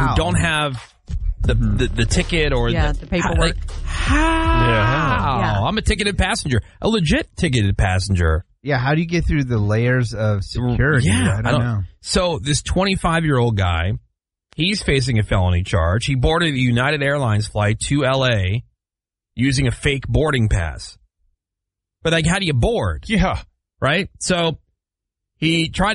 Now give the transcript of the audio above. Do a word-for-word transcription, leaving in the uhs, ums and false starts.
wow. who don't have the the, the ticket or yeah, the, the paperwork. Like, how? Yeah. Yeah. I'm a ticketed passenger, a legit ticketed passenger. Yeah, how do you get through the layers of security? Yeah, I don't, I don't know. So this twenty-five-year-old guy, he's facing a felony charge. He boarded a United Airlines flight to L A using a fake boarding pass. But like, how do you board? Yeah. Right? So he tried